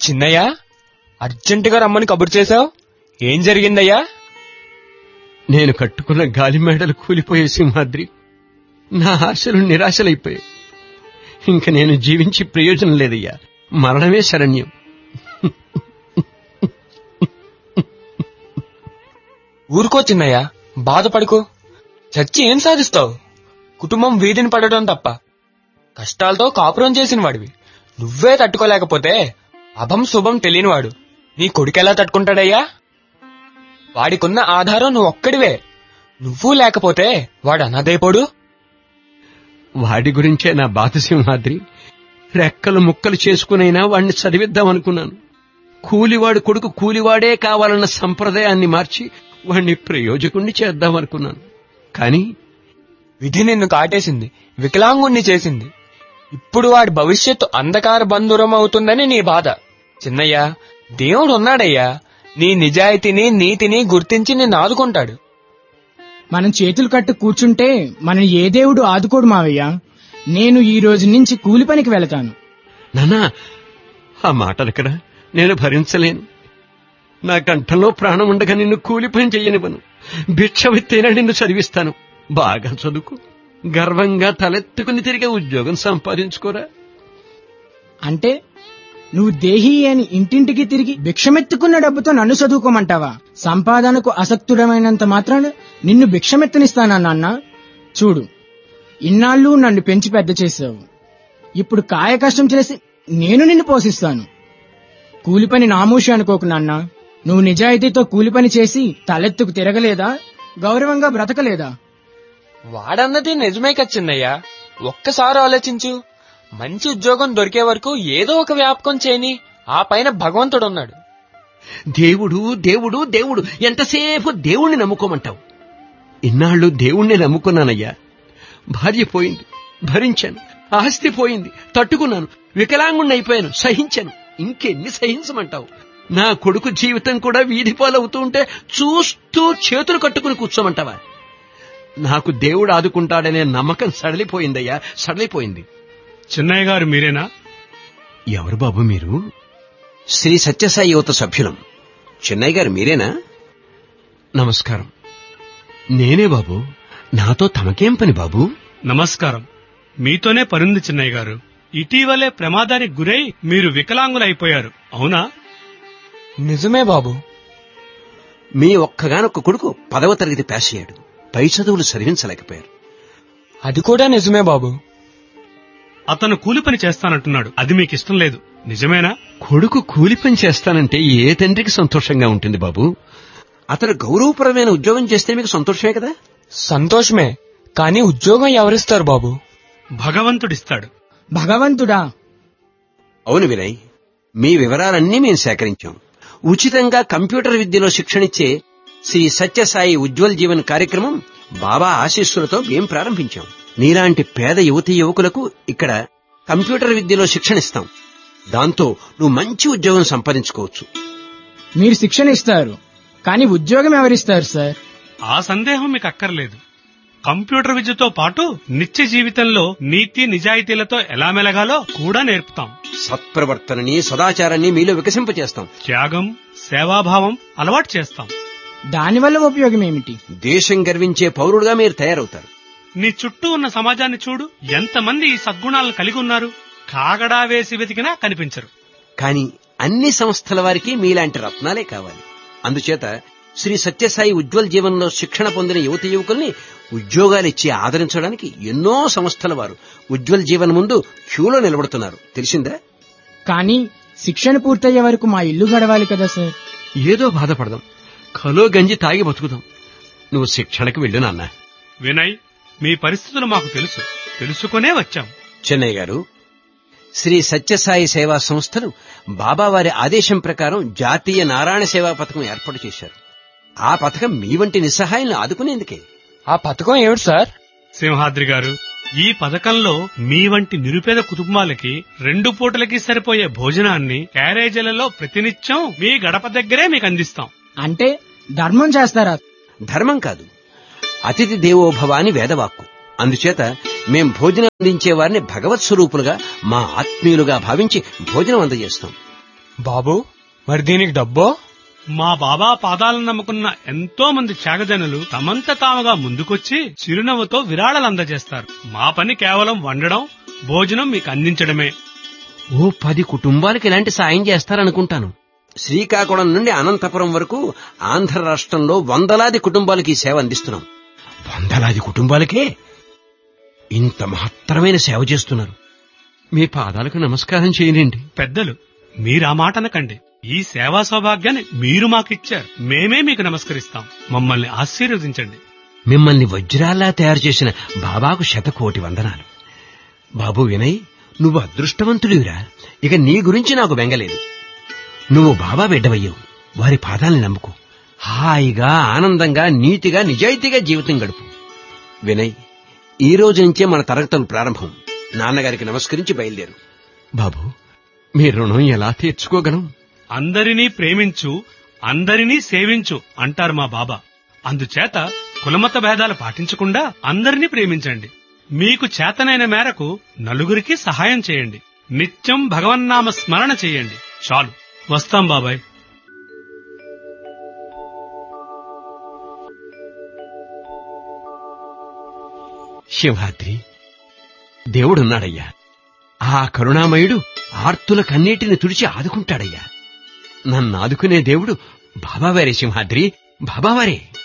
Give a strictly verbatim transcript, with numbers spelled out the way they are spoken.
చిన్నయ్య, అర్జెంటుగా రమ్మని కబురు చేశావు, ఏం జరిగిందయ్యా? నేను కట్టుకున్న గాలి మేడలు కూలిపోయే సింహాద్రి, నా ఆశలు నిరాశలైపోయాయి. ఇంక నేను జీవించి ప్రయోజనం లేదయ్యా, మరణమే శరణ్యం. ఊరుకో చిన్నయ్య, బాధపడుకో. చచ్చి ఏం సాధిస్తావు? కుటుంబం వీధిని పడటం తప్ప. కష్టాలతో కాపురం చేసిన వాడివి నువ్వే తట్టుకోలేకపోతే అభం శుభం తెలియనివాడు నీ కొడుకెలా తట్టుకుంటాడయ్యా? వాడికున్న ఆధారం నువ్వు ఒక్కడివే. నువ్వు లేకపోతే వాడు అనాథైపోడు. వాడి గురించే నా బాధ సింహాద్రి. రెక్కలు ముక్కలు చేసుకునైనా వాడిని చదివిద్దామనుకున్నాను. కూలివాడు కొడుకు కూలివాడే కావాలన్న సంప్రదాయాన్ని మార్చి వాణ్ణి ప్రయోజకుణ్ణి చేద్దామనుకున్నాను. కాని విధి నిన్ను కాటేసింది, వికలాంగుణ్ణి చేసింది. ఇప్పుడు వాడి భవిష్యత్తు అంధకార బంధురం అవుతుందని నీ బాధ. చిన్నయ్య, దేవుడు ఉన్నాడయ్యా, నీ నిజాయితీని నీతిని గుర్తించి నిన్ను ఆదుకుంటాడు. మనం చేతులు కట్టు కూర్చుంటే మనం ఏ దేవుడు ఆదుకోడు మావయ్య. నేను ఈ రోజు నుంచి కూలి పనికి వెళతాను. నాన్నా, ఆ మాటలక్కడ నేను భరించలేను. నా కంఠంలో ప్రాణం ఉండగా నిన్ను కూలి పని చెయ్యనివ్వను. భిక్షవిత్తైనా నిన్ను చదివిస్తాను. బాగా చదువుకు, గర్వంగా తలెత్తుకుని తిరిగే ఉద్యోగం సంపాదించుకోరా. అంటే నువ్వు దేహి అని ఇంటింటికి తిరిగి భిక్షమెత్తుకున్న డబ్బుతో నన్ను చదువుకోమంటావా? సంపాదనకు అసక్తుడమైనంత మాత్రాన నిన్ను భిక్షమెత్తనిస్తానా నాన్న? చూడు, ఇన్నాళ్ళు నన్ను పెంచి పెద్ద చేశావు. ఇప్పుడు కాయ కష్టం చేసి నేను నిన్ను పోషిస్తాను. కూలి పని నామూషి అనుకోకు నాన్న. నువ్వు నిజాయితీతో కూలి పని చేసి తలెత్తుకు తిరగలేదా? గౌరవంగా బ్రతకలేదా? వాడన్నది నిజమే కదా చిన్నయ్య. ఒక్కసారి ఆలోచించు. మంచి ఉద్యోగం దొరికే వరకు ఏదో ఒక వ్యాపకం చేయని. ఆ పైన భగవంతుడున్నాడు. దేవుడు దేవుడు దేవుడు ఎంతసేపు దేవుణ్ణి నమ్ముకోమంటావు? ఇన్నాళ్ళు దేవుణ్ణి నమ్ముకున్నానయ్యా. భార్య పోయింది, భరించాను. ఆస్తి పోయింది, తట్టుకున్నాను. వికలాంగుణ్ణి అయిపోయాను, సహించాను. ఇంకెన్ని సహించమంటావు? నా కొడుకు జీవితం కూడా వీధి పాలవుతూ ఉంటే చూస్తూ చేతులు కట్టుకుని కూర్చోమంటావా? నాకు దేవుడు ఆదుకుంటాడనే నమ్మకం సడలిపోయిందయ్యా, సడలిపోయింది. చిన్నయ్య గారు మీరేనా? ఎవరు బాబు మీరు? శ్రీ సత్యసాయి యువత సభ్యులం. చిన్నయ్య గారు మీరేనా? నమస్కారం. నేనే బాబు. నాతో తమకేం పని బాబు? నమస్కారం. మీతోనే పనుంది చిన్నయ్య గారు. ఇటీవలే ప్రమాదానికి గురై మీరు వికలాంగులైపోయారు, అవునా? నిజమే బాబు. మీ ఒక్కగానొక్క కొడుకు పదవ తరగతి పాస్ అయ్యాడు. పై చదువులు చదివించలేకపోయారు. అది కూడా నిజమే బాబు. అతను కూలి పని చేస్తానంటున్నాడు. అది మీకు ఇష్టం లేదు, నిజమేనా? కొడుకు కూలి పని చేస్తానంటే ఏ తండ్రికి సంతోషంగా ఉంటుంది బాబు? అతను గౌరవపరమైన ఉద్యోగం చేస్తే మీకు సంతోషమే కదా? సంతోషమే, కానీ ఉద్యోగం ఎవరిస్తారు బాబు? భగవంతుడిస్తాడు. భగవంతుడా? అవును వినయ్, మీ వివరాలన్నీ మేము సేకరించాం. ఉచితంగా కంప్యూటర్ విద్యలో శిక్షణిచ్చే శ్రీ సత్యసాయి ఉజ్వల్ జీవన్ కార్యక్రమం బాబా ఆశీస్సులతో మేం ప్రారంభించాం. నీలాంటి పేద యువతీ యువకులకు ఇక్కడ కంప్యూటర్ విద్యలో శిక్షణిస్తాం. దాంతో నువ్వు మంచి ఉద్యోగం సంపాదించుకోవచ్చు. మీరు శిక్షణ ఇస్తారు, కానీ ఉద్యోగం ఎవరిస్తారు సార్? ఆ సందేహం మీకు అక్కర్లేదు. కంప్యూటర్ విద్యతో పాటు నిత్య జీవితంలో నీతి నిజాయితీలతో ఎలా మెలగాలో కూడా నేర్పుతాం. సత్ప్రవర్తనని, సదాచారాన్ని మీలో వికసింపచేస్తాం. త్యాగం, సేవాభావం అలవాటు చేస్తాం. దానివల్ల ఉపయోగం ఏమిటి? దేశం గర్వించే పౌరుడుగా మీరు తయారవుతారు. నీ చుట్టూ ఉన్న సమాజాన్ని చూడు. ఎంతమంది ఈ సద్గుణాలను కలిగి ఉన్నారు. కాగడా వేసి వెతికినా కనిపించరు. కాని అన్ని సంస్థల వారికి మీలాంటి రత్నాలే కావాలి. అందుచేత శ్రీ సత్యసాయి ఉజ్వల్ జీవన్లో శిక్షణ పొందిన యువతి యువకుల్ని ఉద్యోగాలిచ్చి ఆదరించడానికి ఎన్నో సంస్థల వారు ఉజ్వల్ జీవన్ ముందు క్యూలో నిలబడుతున్నారు. తెలిసిందా? కానీ శిక్షణ పూర్తయ్యే వరకు మా ఇల్లు గడవాలి కదా సార్. ఏదో బాధపడదాం, కలో గంజి తాగి బతుకుదాం. నువ్వు శిక్షణకు వెళ్ళు నాన్న. వినయ్, మీ పరిస్థితులు మాకు తెలుసు, తెలుసుకునే వచ్చాం. చెన్నయ్య గారు, శ్రీ సత్యసాయి సేవా సంస్థలు బాబావారి ఆదేశం ప్రకారం జాతీయ నారాయణ సేవా పథకం ఏర్పాటు చేశారు. ఆ పథకం మీ వంటి నిస్సహాయాలను ఆదుకునేందుకే. ఆ పథకం ఏమిటి సార్? సింహాద్రి గారు, ఈ పథకంలో మీ వంటి నిరుపేద కుటుంబాలకి రెండు పూటలకి సరిపోయే భోజనాన్ని క్యారేజీలలో ప్రతినిత్యం మీ గడప దగ్గరే మీకు అందిస్తాం. అంటే ధర్మం చేస్తారా? ధర్మం కాదు, అతిథి దేవోభవ అని వేదవాక్కు. అందుచేత మేం భోజనం అందించే వారిని భగవత్ స్వరూపులుగా, మా ఆత్మీయులుగా భావించి భోజనం అందజేస్తాం. బాబు మరి దీనికి డబ్బో? మా బాబా పాదాలను నమ్ముకున్న ఎంతో మంది త్యాగజనులు తమంత తాముగా ముందుకొచ్చి చిరునవ్వుతో విరాళాలు అందజేస్తారు. మా పని కేవలం వండడం, భోజనం మీకు అందించడమే. ఓ పది కుటుంబాలకు ఇలాంటి సాయం చేస్తారనుకుంటాను. శ్రీకాకుళం నుండి అనంతపురం వరకు ఆంధ్ర రాష్ట్రంలో వందలాది కుటుంబాలకి ఈ సేవ అందిస్తున్నాం. వందలాది కుటుంబాలకే ఇంత మహత్తరమైన సేవ చేస్తున్నారు. మీ పాదాలకు నమస్కారం చేయనండి. పెద్దలు, మీరా మాట అనకండి. ఈ సేవా సౌభాగ్యాన్ని మీరు మాకిచ్చారు. మేమే మీకు నమస్కరిస్తాం. మమ్మల్ని ఆశీర్వదించండి. మిమ్మల్ని వజ్రాల్లా తయారు చేసిన బాబాకు శతకోటి వందనాలు. బాబు వినయ్, నువ్వు అదృష్టవంతుడివిరా. ఇక నీ గురించి నాకు బెంగలేదు. నువ్వు బాబా బిడ్డవయ్యావు. వారి పాదాల్ని నమ్ముకో. హాయిగా, ఆనందంగా, నీతిగా, నిజాయితీగా జీవితం గడుపు. వినయ్, ఈ రోజు నుంచే మన తరగతులు ప్రారంభం. నాన్నగారికి నమస్కరించి బయలుదేరు. బాబు, మీ రుణం ఎలా తీర్చుకోగలం? అందరినీ ప్రేమించు, అందరినీ సేవించు అంటారు మా బాబా. అందుచేత కులమత భేదాలు పాటించకుండా అందరినీ ప్రేమించండి. మీకు చేతనైన మేరకు నలుగురికి సహాయం చేయండి. నిత్యం భగవన్నామ స్మరణ చేయండి. చాలు, వస్తాం బాబాయ్. శివాద్రి, దేవుడున్నాడయ్యా. ఆ కరుణామయుడు ఆర్తుల కన్నీటిని తుడిచి ఆదుకుంటాడయ్యా. నన్ను ఆదుకునే దేవుడు బాబావారే సింహాద్రి, బాబావారే.